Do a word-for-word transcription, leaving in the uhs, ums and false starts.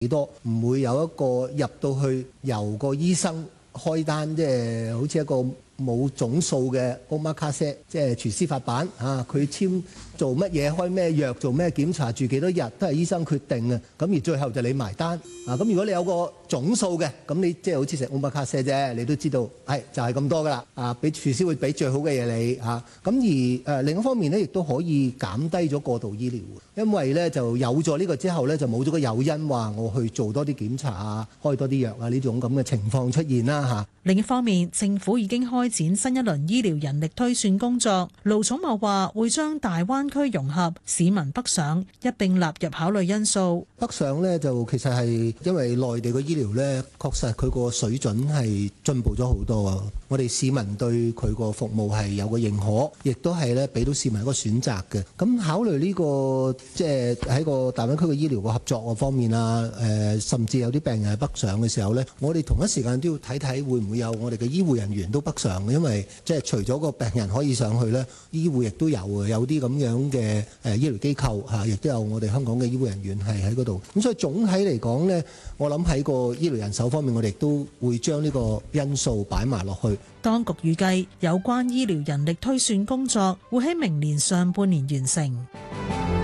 幾多，唔會有一個入到去由個醫生開單，即係好似一個冇總數嘅 omakase， 即係廚師發辦啊，佢簽做乜嘢、開咩藥、做咩檢查、住幾多日，都係醫生決定嘅。咁而最後就你埋單啊。咁如果你有個總數嘅，咁你即係好似食 omakase 啫，你都知道係就係咁多噶啦。啊，俾廚師會俾最好嘅嘢你啊。咁而誒、呃、另一方面咧，亦都可以減低咗過度醫療，因為咧就有咗呢個之後咧，就冇咗個誘因話我去做多啲檢查啊、開多啲藥啊呢種咁嘅情況出現啦嚇。 另一方面，政府已經開展新一輪醫療人力推算工作。盧寵茂話會將大灣區融合、市民北上一並納入考慮因素。 北上呢，就其實係因為內地嘅醫療呢，確實佢個水準係進步咗好多啊！我哋市民對佢個服務係有個認可，亦都係咧俾到市民一個選擇嘅。咁考慮呢個即係喺個大灣區嘅醫療嘅合作嘅方面啊，誒甚至有啲病人係北上嘅時候呢，我哋同一時間都要睇睇會唔會有我哋嘅醫護人員都北上嘅，因為即係除咗個病人可以上去呢，醫護亦都有嘅，有啲咁樣嘅誒醫療機構嚇，亦都有我哋香港嘅醫護人員係喺嗰度。咁所以總體嚟講呢，我諗喺個醫療人手方面，我哋都會將呢個因素擺埋落去。 當局預計有關醫療人力推算工作會喺明年上半年完成。